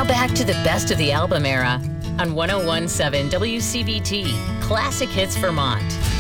Now back to the best of the album era on 1017 WCVT Classic Hits Vermont.